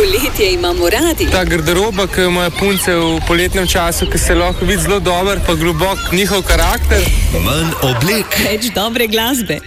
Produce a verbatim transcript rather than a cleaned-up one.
Poletje imamo radi. Ta garderoba, ki ima punce v poletnem času, ki se lahko vidi zelo dober, pa globok njihov karakter. Manj oblek. Več dobre glasbe.